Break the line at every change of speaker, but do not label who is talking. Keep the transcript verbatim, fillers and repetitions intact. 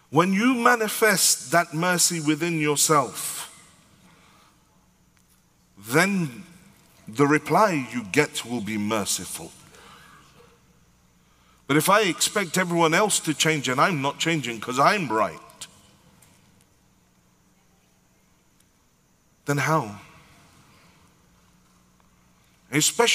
When you manifest that mercy within yourself, then the reply you get will be merciful. But if I expect everyone else to change and I'm not changing because I'm right, then how? Especially